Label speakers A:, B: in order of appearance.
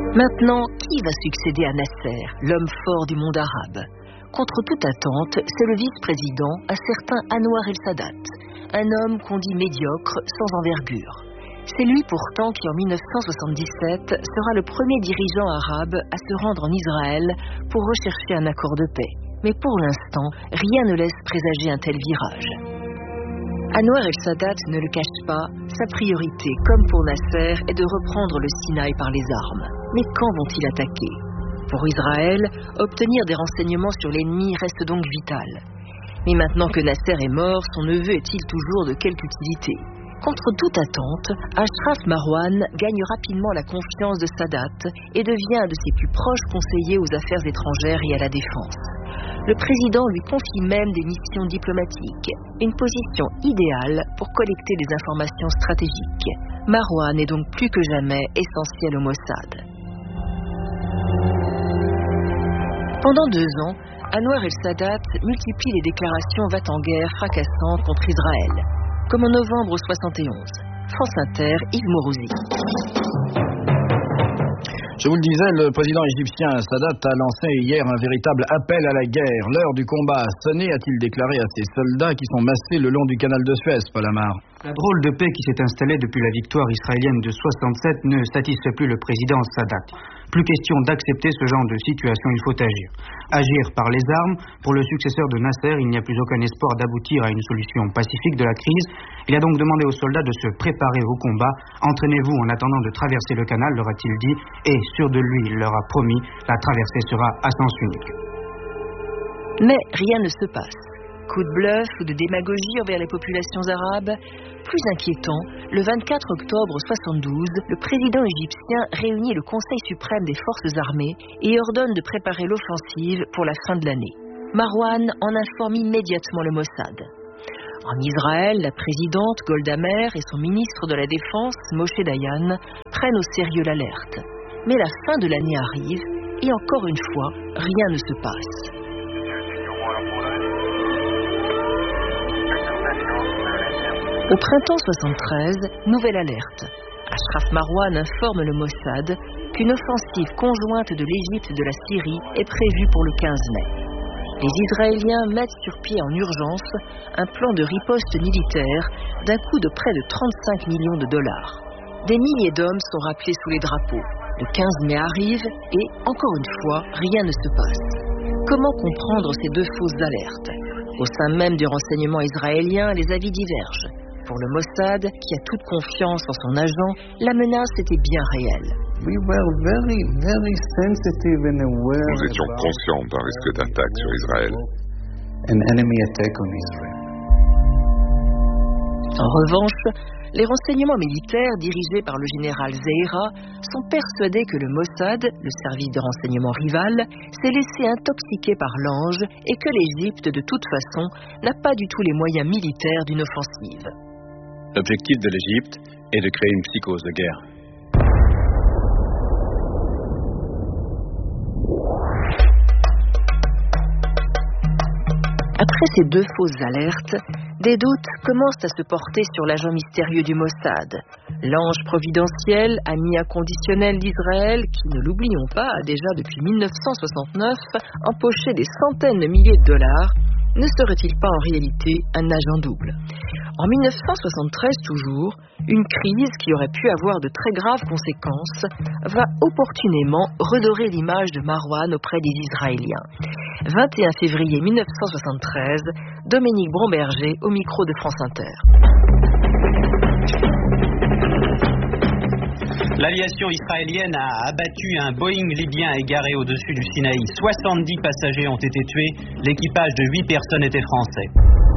A: Maintenant, qui va succéder à Nasser, l'homme fort du monde arabe? Contre toute attente, c'est le vice-président, un certain Anwar el-Sadat, un homme qu'on dit médiocre, sans envergure. C'est lui pourtant qui, en 1977, sera le premier dirigeant arabe à se rendre en Israël pour rechercher un accord de paix. Mais pour l'instant, rien ne laisse présager un tel virage. Anwar el-Sadat ne le cache pas, sa priorité, comme pour Nasser, est de reprendre le Sinaï par les armes. Mais quand vont-ils attaquer? Pour Israël, obtenir des renseignements sur l'ennemi reste donc vital. Mais maintenant que Nasser est mort, son neveu est-il toujours de quelque utilité? Contre toute attente, Ashraf Marwan gagne rapidement la confiance de Sadat et devient un de ses plus proches conseillers aux affaires étrangères et à la défense. Le président lui confie même des missions diplomatiques, une position idéale pour collecter des informations stratégiques. Marwan est donc plus que jamais essentiel au Mossad. Pendant 2 ans, Anwar el-Sadat multiplie les déclarations va-t-en-guerre fracassantes contre Israël, comme en novembre 71. France Inter, Yves Mourouzi.
B: Je vous le disais, le président égyptien Sadat a lancé hier un véritable appel à la guerre. L'heure du combat a sonné, a-t-il déclaré à ses soldats qui sont massés le long du canal de Suez, Palamar.
C: La drôle de paix qui s'est installée depuis la victoire israélienne de 67 ne satisfait plus le président Sadat. Plus question d'accepter ce genre de situation, il faut agir. Agir par les armes. Pour le successeur de Nasser, il n'y a plus aucun espoir d'aboutir à une solution pacifique de la crise. Il a donc demandé aux soldats de se préparer au combat. Entraînez-vous en attendant de traverser le canal, leur a-t-il dit, et sûr de lui, il leur a promis, la traversée sera à sens unique.
A: Mais rien ne se passe. Coup de bluff ou de démagogie envers les populations arabes? Plus inquiétant, le 24 octobre 72, le président égyptien réunit le Conseil suprême des forces armées et ordonne de préparer l'offensive pour la fin de l'année. Marwan en informe immédiatement le Mossad. En Israël, la présidente Golda Meir et son ministre de la Défense, Moshe Dayan, prennent au sérieux l'alerte. Mais la fin de l'année arrive et encore une fois, rien ne se passe. Au printemps 73, nouvelle alerte. Ashraf Marwan informe le Mossad qu'une offensive conjointe de l'Égypte et de la Syrie est prévue pour le 15 mai. Les Israéliens mettent sur pied en urgence un plan de riposte militaire d'un coût de près de 35 millions de dollars. Des milliers d'hommes sont rappelés sous les drapeaux. Le 15 mai arrive et, encore une fois, rien ne se passe. Comment comprendre ces 2 fausses alertes? Au sein même du renseignement israélien, les avis divergent. Pour le Mossad, qui a toute confiance en son agent, la menace était bien réelle.
D: Nous étions conscients d'un risque d'attaque sur Israël.
A: En revanche, les renseignements militaires dirigés par le général Zeira sont persuadés que le Mossad, le service de renseignement rival, s'est laissé intoxiquer par l'ange et que l'Égypte, de toute façon, n'a pas du tout les moyens militaires d'une offensive.
E: L'objectif de l'Égypte est de créer une psychose de guerre.
A: Après ces 2 fausses alertes, des doutes commencent à se porter sur l'agent mystérieux du Mossad. L'ange providentiel, ami inconditionnel d'Israël, qui, ne l'oublions pas, a déjà depuis 1969 empoché des centaines de milliers de dollars, ne serait-il pas en réalité un agent double? En 1973 toujours, une crise qui aurait pu avoir de très graves conséquences va opportunément redorer l'image de Marwan auprès des Israéliens. 21 février 1973, Dominique Bromberger au micro de France Inter.
F: L'aviation israélienne a abattu un Boeing libyen égaré au-dessus du Sinaï. 70 passagers ont été tués, l'équipage de 8 personnes était français.